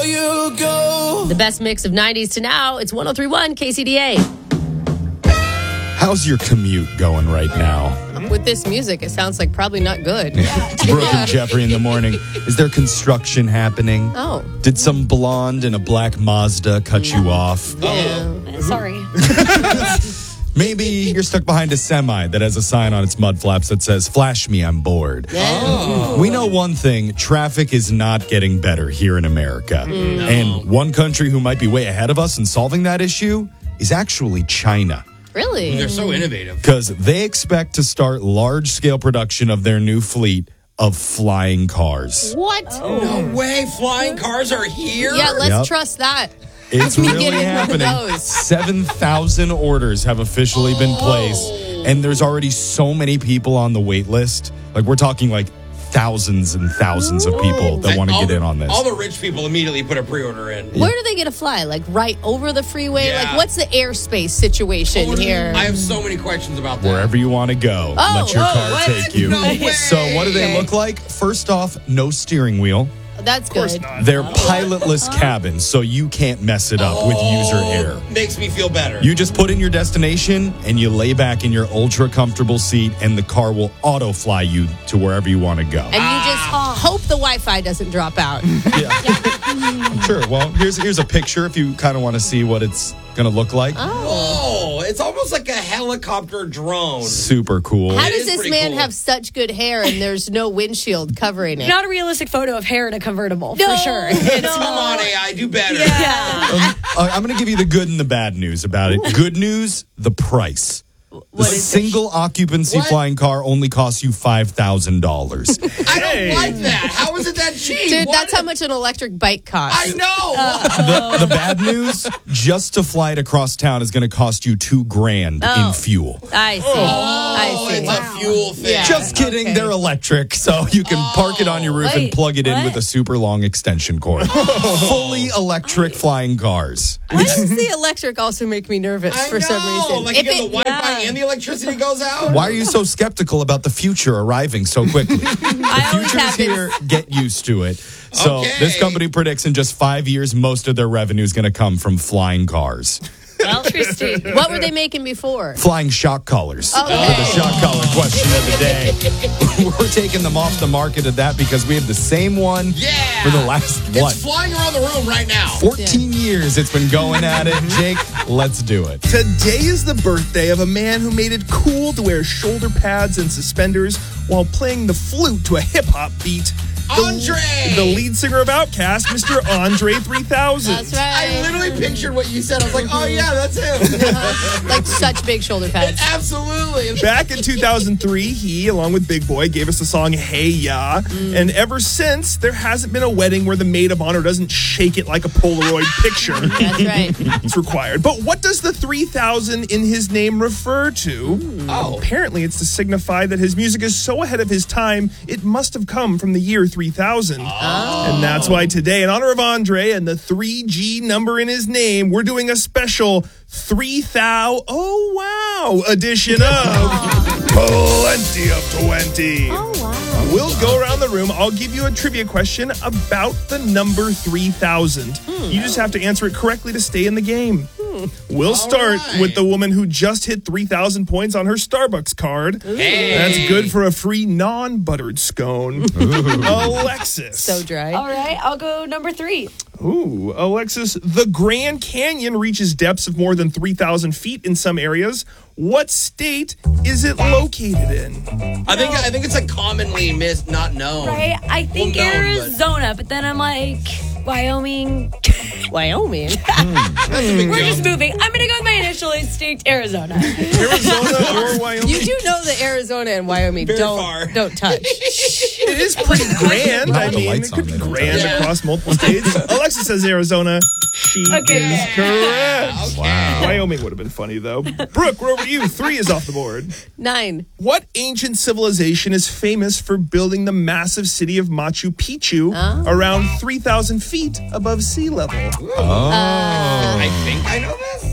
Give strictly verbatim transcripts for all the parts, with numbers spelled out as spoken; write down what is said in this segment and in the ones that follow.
you go. The best mix of nineties to now. It's one oh three point one K C D A. How's your commute going right now? With this music, it sounds like probably not good. It's Brooke and Jeffrey in the morning. Is there construction happening? Oh. Did some blonde in a black Mazda cut you off? Yeah. Sorry. Maybe you're stuck behind a semi that has a sign on its mud flaps that says, "Flash me, I'm bored." Oh. We know one thing, traffic is not getting better here in America. Mm. And one country who might be way ahead of us in solving that issue is actually China. Really? They're so innovative. Because they expect to start large-scale production of their new fleet of flying cars. What? No way. Flying cars are here? Yeah, let's Yep. trust that. It's Me really getting one of happening. those. seven thousand orders have officially been placed, and there's already so many people on the wait list. Like, we're talking like thousands and thousands of people that want to All get the- in on this. All the rich people immediately put a pre-order in. Where do they get to fly? Like right over the freeway? Yeah. Like what's the airspace situation here? I have so many questions about that. Wherever you want to go, Oh, let your oh, car what? take you. No way. So what do they Okay. look like? First off, no steering wheel. That's good. They're pilotless cabins, so you can't mess it up with user error. Makes me feel better. You just put in your destination and you lay back in your ultra comfortable seat, and the car will auto fly you to wherever you want to go. And you just hope the Wi-Fi doesn't drop out. Yeah. Sure. Well, here's here's a picture if you kind of want to see what it's going to look like. Oh, it's almost like a helicopter drone. Super cool. How It does is this pretty man cool. have such good hair and there's no windshield covering it? Not a realistic photo of hair in a convertible, No, for sure. It's come on, A I, do better. Yeah. Uh, I'm going to give you the good and the bad news about it. Good news, the price. The What is it? single occupancy What? flying car only costs you five thousand dollars. I don't like that. How is it that cheap? Dude, What? that's how much an electric bike costs. I know. the, the bad news, just to fly it across town is going to cost you two grand Oh. in fuel. I see. oh, I see. it's a fuel thing. Yeah. Just kidding, Okay. they're electric, so you can park it on your roof and Wait, plug it in what? with a super long extension cord. Fully electric flying cars. Why does the electric also make me nervous I for know. some reason? Like If you get the it- Wi-Fi yeah. and the electricity goes out. Why are you so skeptical about the future arriving so quickly? I The always future's have been- here. Get used to it. So Okay. this company predicts in just five years, most of their revenue is going to come from flying cars. Interesting. What were they making before? Flying shock collars. Okay. For the shock collar question of the day. We're taking them off the market at that because we have the same one Yeah. for the last, It's what, flying around the room right now. fourteen years it's been going at it. Jake, let's do it. Today is the birthday of a man who made it cool to wear shoulder pads and suspenders while playing the flute to a hip-hop beat. The- Andre! The lead singer of Outkast, Mister Andre three thousand. That's I right. literally pictured what you said. I was like, oh, yeah, that's him. Like such big shoulder pads. Absolutely. Back in two thousand three, he, along with Big Boy, gave us the song Hey Ya. And ever since, there hasn't been a wedding where the maid of honor doesn't shake it like a Polaroid picture. That's right. It's required. But what does the three thousand in his name refer to? Oh. Apparently, it's to signify that his music is so ahead of his time, it must have come from the year three thousand. And that's why today, in honor of Andre and the three G number in his name, we're doing a special three thou oh wow edition of Plenty of twenty. Oh, wow. We'll go around the room. I'll give you a trivia question about the number three thousand. You just have to answer it correctly to stay in the game. We'll start right. with the woman who just hit three thousand points on her Starbucks card. Hey. That's good for a free non-buttered scone. Alexis. So dry. All right, I'll go number three. Ooh, Alexis, the Grand Canyon reaches depths of more than three thousand feet in some areas. What state is it located in? I think I think it's a commonly missed, not known. Right? I think Well known, but- Arizona, but then I'm like, Wyoming. Wyoming. That's a big We're jump. just moving. I'm going to go with my initial instinct, Arizona. Arizona or Wyoming? You do know that Arizona and Wyoming Very don't far. don't touch. It is pretty grand. I With the mean, lights it could on, be they don't grand touch. across multiple states. Alexa says Arizona. She Okay. is correct. Wow. Wyoming would have been funny, though. Brooke, we're over to you. Three is off the board. Nine. What ancient civilization is famous for building the massive city of Machu Picchu around three thousand feet above sea level? I think I know this.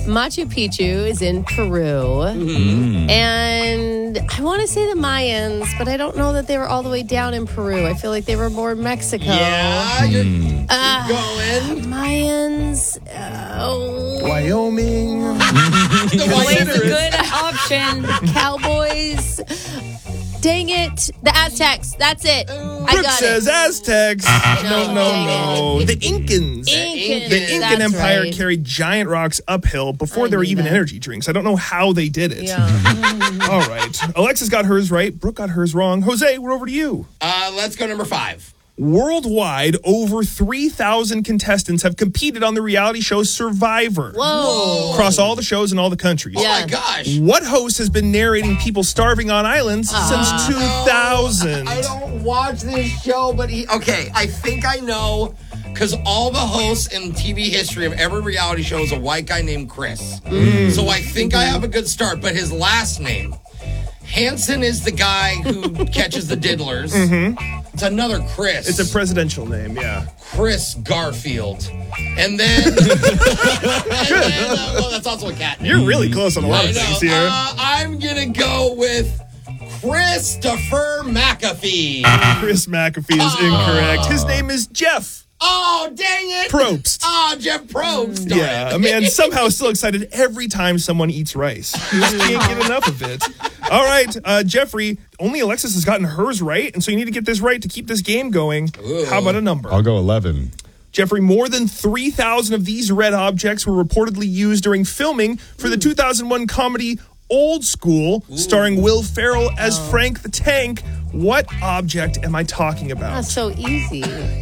Machu Picchu is in Peru. Mm. And I want to say the Mayans, but I don't know that they were all the way down in Peru. I feel like they were more in Mexico. Yeah, you're Uh, going. Mayans. Oh. Wyoming. Always a good option. Cowboys. Dang it. The Aztecs. That's it. I Brooke got says it. Aztecs. No, no, no. The Incans. Incans. The Incan That's Empire right. carried giant rocks uphill before I there were knew even that. energy drinks. I don't know how they did it. Yeah. All right. Alexis got hers right. Brooke got hers wrong. Jose, we're over to you. Uh, let's go number five. Worldwide, over three thousand contestants have competed on the reality show Survivor. Whoa. Across all the shows in all the countries. Oh Yeah. my gosh. What host has been narrating people starving on islands since two thousand? I don't watch this show, but he. Okay, I think I know because all the hosts in T V history of every reality show is a white guy named Chris. So I think I have a good start, but his last name. Hansen is the guy who catches the diddlers. It's another Chris. It's a presidential name, yeah. Chris Garfield. And then. and then uh, well, that's also a cat name. You're really close on a lot I of know. things here. Uh, I'm going to go with Christopher McAfee. Chris McAfee is incorrect. His name is Jeff Oh, dang it. Probst. Oh, Jeff Probst. Yeah, a man somehow still excited every time someone eats rice. You just can't get enough of it. All right, uh, Jeffrey, only Alexis has gotten hers right, and so you need to get this right to keep this game going. How about a number? I'll go eleven. Jeffrey, more than three thousand of these red objects were reportedly used during filming for the two thousand one comedy Old School, starring Will Ferrell as Frank the Tank. What object am I talking about? That's so easy.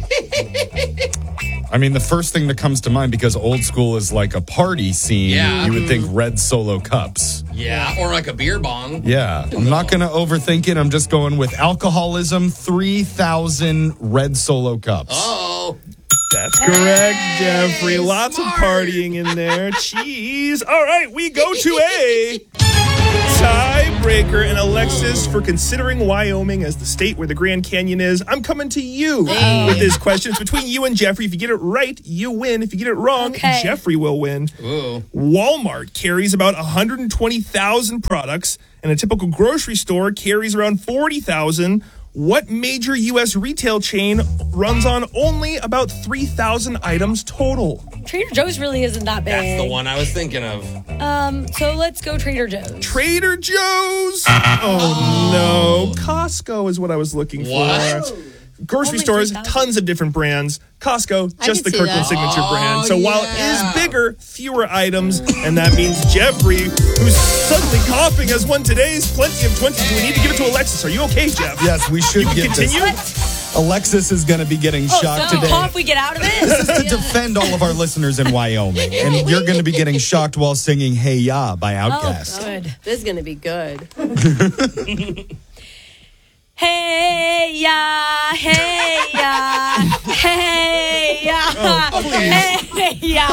I mean, the first thing that comes to mind, because Old School is like a party scene, Yeah. you would think red Solo cups. Yeah, or like a beer bong. Yeah, I'm not going to overthink it. I'm just going with alcoholism, three thousand red Solo cups. Oh. That's correct, Jeffrey. Lots of partying in there. Jeez. All right, we go to a tiebreaker. And Alexis, for considering Wyoming as the state where the Grand Canyon is, I'm coming to you with this question. It's between you and Jeffrey. If you get it right, you win. If you get it wrong, Okay. Jeffrey will win. Ooh. Walmart carries about one hundred twenty thousand products, and a typical grocery store carries around forty thousand. What major U S retail chain runs on only about three thousand items total? Trader Joe's really isn't that big. That's the one I was thinking of. Um, so let's go Trader Joe's. Trader Joe's? Oh, no. Costco is what I was looking for. What? Grocery Only stores, three thousand. tons of different brands. Costco, I just the can see Kirkland that. signature brand. So Oh, while yeah. it is bigger, fewer items, and that means Jeffrey, who's suddenly coughing, has won today's plenty of twenty. Do we need to give it to Alexis? Are you okay, Jeff? Yes, we should You can get continue? this. Alexis is going to be getting shocked So today. cough, we get out of This it. is to defend all of our listeners in Wyoming. And you're going to be getting shocked while singing Hey Ya by Oh, Outkast. good. This is going to be good. Hey ya, hey ya, hey ya, Oh, hey ya.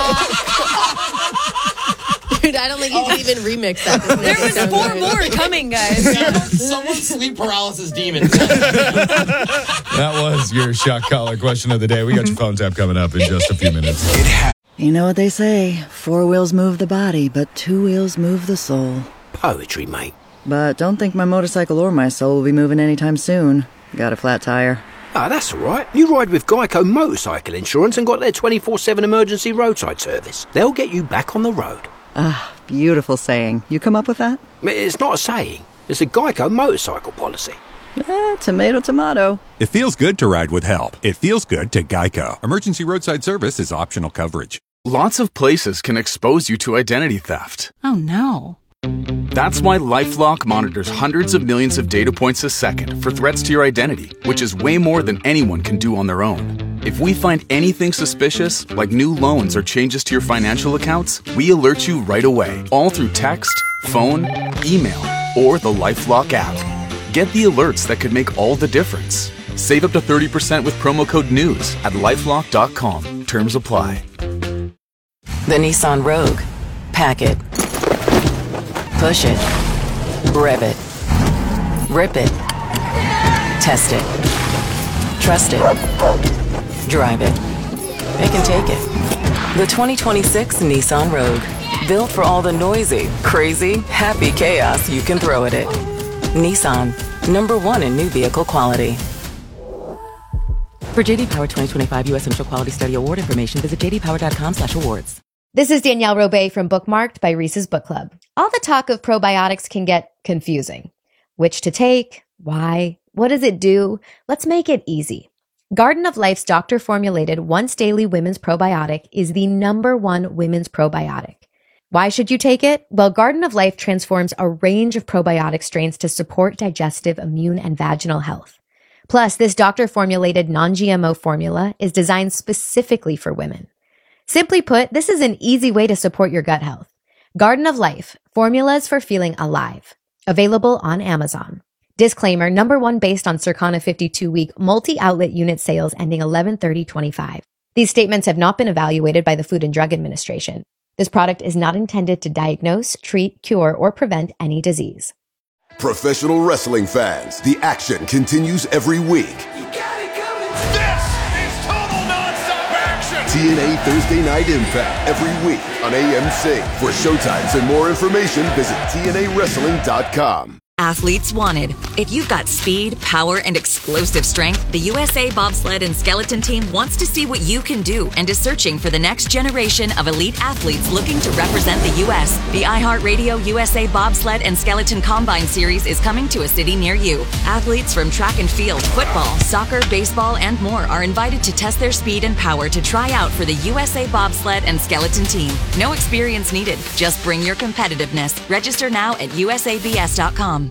Dude, I don't think you can even remix that. This There makes it was sound four good. more coming, guys. Someone's sleep paralysis demon. That was your shock collar question of the day. We got your phone tap coming up in just a few minutes. You know what they say, four wheels move the body, but two wheels move the soul. Poetry, mate. But don't think my motorcycle or my soul will be moving anytime soon. Got a flat tire. Ah, that's all right. You ride with Geico Motorcycle Insurance and got their twenty-four seven emergency roadside service. They'll get you back on the road. Ah, beautiful saying. You come up with that? It's not a saying. It's a Geico motorcycle policy. Eh, tomato, tomato. It feels good to ride with help. It feels good to Geico. Emergency roadside service is optional coverage. Lots of places can expose you to identity theft. Oh no. That's why LifeLock monitors hundreds of millions of data points a second for threats to your identity, which is way more than anyone can do on their own. If we find anything suspicious, like new loans or changes to your financial accounts, we alert you right away, all through text, phone, email, or the LifeLock app. Get the alerts that could make all the difference. Save up to thirty percent with promo code NEWS at lifelock dot com. Terms apply. The Nissan Rogue. Pack it. Push it. Rev it. Rip it. Test it. Trust it. Drive it. It can take it. The twenty twenty-six Nissan Rogue. Built for all the noisy, crazy, happy chaos you can throw at it. Nissan, number one in new vehicle quality. For J D Power twenty twenty-five U S Initial Quality Study Award information, visit j d power dot com slash awards. This is Danielle Robay from Bookmarked by Reese's Book Club. All the talk of probiotics can get confusing. Which to take? Why? What does it do? Let's make it easy. Garden of Life's doctor-formulated once-daily women's probiotic is the number one women's probiotic. Why should you take it? Well, Garden of Life transforms a range of probiotic strains to support digestive, immune, and vaginal health. Plus, this doctor-formulated non-G M O formula is designed specifically for women. Simply put, this is an easy way to support your gut health. Garden of Life, formulas for feeling alive. Available on Amazon. Disclaimer, number one based on Circana fifty-two week multi-outlet unit sales ending eleven thirty twenty-five. These statements have not been evaluated by the Food and Drug Administration. This product is not intended to diagnose, treat, cure, or prevent any disease. Professional wrestling fans, the action continues every week. You got it coming. This is total nonstop action. T N A Thursday Night Impact every week on A M C. For showtimes and more information, visit T N A wrestling dot com. Athletes wanted. If you've got speed, power, and explosive strength, the U S A Bobsled and Skeleton Team wants to see what you can do and is searching for the next generation of elite athletes looking to represent the U S The iHeartRadio U S A Bobsled and Skeleton Combine Series is coming to a city near you. Athletes from track and field, football, soccer, baseball, and more are invited to test their speed and power to try out for the U S A Bobsled and Skeleton Team. No experience needed. Just bring your competitiveness. Register now at U S A B S dot com.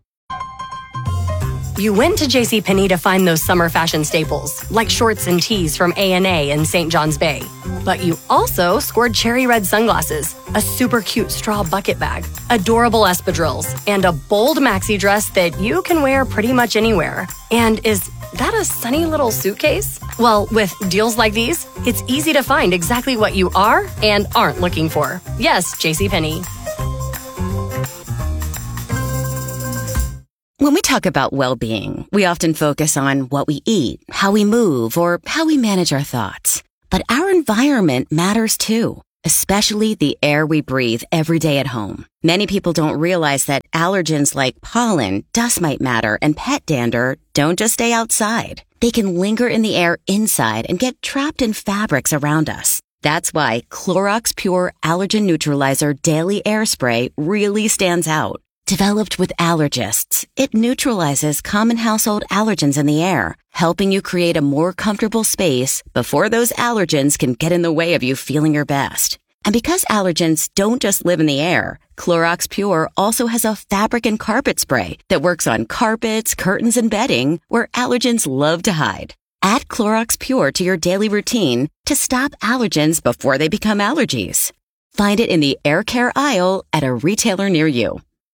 You went to JCPenney to find those summer fashion staples, like shorts and tees from A and A in Saint John's Bay. But you also scored cherry red sunglasses, a super cute straw bucket bag, adorable espadrilles, and a bold maxi dress that you can wear pretty much anywhere. And is that a sunny little suitcase? Well, with deals like these, it's easy to find exactly what you are and aren't looking for. Yes, JCPenney. When we talk about well-being, we often focus on what we eat, how we move, or how we manage our thoughts. But our environment matters too, especially the air we breathe every day at home. Many people don't realize that allergens like pollen, dust mite matter, and pet dander don't just stay outside. They can linger in the air inside and get trapped in fabrics around us. That's why Clorox Pure Allergen Neutralizer Daily Air Spray really stands out. Developed with allergists, it neutralizes common household allergens in the air, helping you create a more comfortable space before those allergens can get in the way of you feeling your best. And because allergens don't just live in the air, Clorox Pure also has a fabric and carpet spray that works on carpets, curtains, and bedding where allergens love to hide. Add Clorox Pure to your daily routine to stop allergens before they become allergies. Find it in the air care aisle at a retailer near you.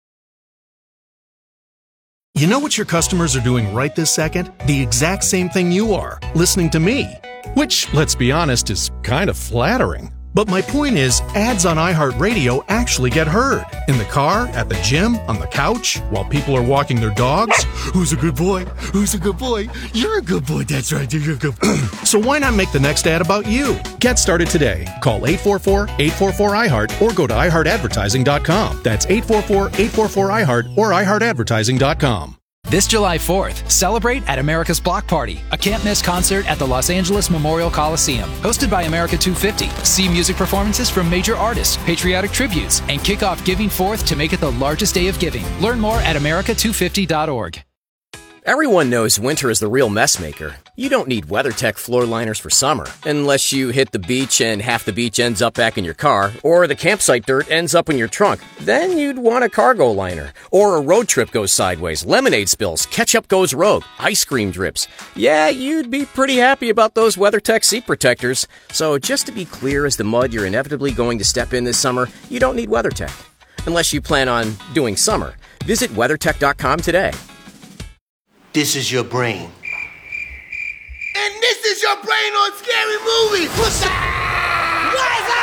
You know what your customers are doing right this second? The exact same thing you are, listening to me. Which, let's be honest, is kind of flattering. But my point is, ads on iHeartRadio actually get heard. In the car, at the gym, on the couch, while people are walking their dogs. Who's a good boy? Who's a good boy? You're a good boy. That's right. You're a good boy. So why not make the next ad about you? Get started today. Call eight four four, eight four four, I heart or go to i heart advertising dot com. That's eight four four, eight four four, I heart or i heart advertising dot com. This July fourth, celebrate at America's Block Party, a can't-miss concert at the Los Angeles Memorial Coliseum. Hosted by America two fifty. See music performances from major artists, patriotic tributes, and kick off Giving Forth to make it the largest day of giving. Learn more at america two fifty dot org. Everyone knows winter is the real mess maker. You don't need WeatherTech floor liners for summer, unless you hit the beach and half the beach ends up back in your car, or the campsite dirt ends up in your trunk. Then you'd want a cargo liner. Or a road trip goes sideways, lemonade spills, ketchup goes rogue, ice cream drips. Yeah, you'd be pretty happy about those WeatherTech seat protectors. So just to be clear as the mud you're inevitably going to step in this summer, you don't need WeatherTech. Unless you plan on doing summer. Visit weathertech dot com today. This is your brain. And this is your brain on Scary Movie. What's that?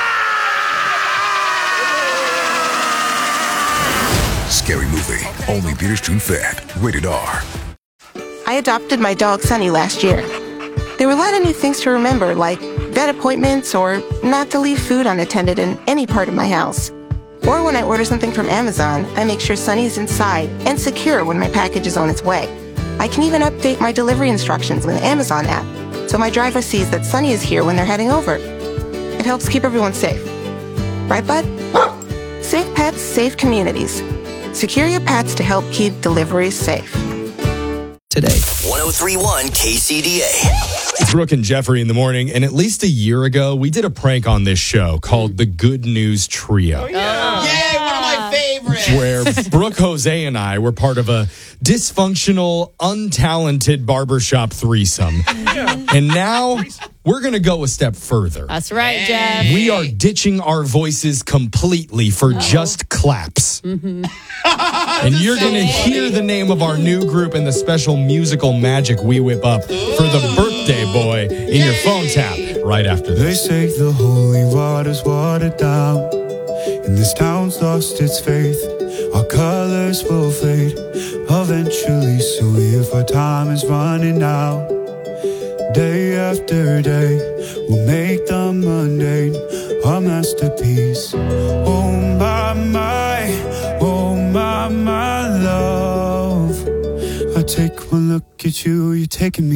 What is that? Scary Movie. Only theaters June fifth. Rated R. I adopted my dog Sunny last year. There were a lot of new things to remember, like vet appointments, or not to leave food unattended in any part of my house. Or when I order something from Amazon, I make sure Sunny is inside and secure when my package is on its way. I can even update my delivery instructions with the Amazon app, so my driver sees that Sunny is here when they're heading over. It helps keep everyone safe. Right, bud? Safe pets, safe communities. Secure your pets to help keep deliveries safe. Today. one oh three point one K C D A. It's Brooke and Jeffrey in the morning, and at least a year ago, we did a prank on this show called the Good News Trio. Oh, yeah. Yay, one of my favorites. Where Brooke, Jose, and I were part of a dysfunctional, untalented barbershop threesome. And now we're going to go a step further. That's right, Jeff. We are ditching our voices completely for oh. just claps. Mm-hmm. And you're going to hear the name of our new group and the special musical magic we whip up for the birthday boy in your phone tap right after this. They say the holy water's watered down, and this town's lost its faith. Our colors will fade eventually, so if our time is running out, day after day, we'll make the mundane our masterpiece. Oh my, my, oh my, my love. I take one look at you, you're taking me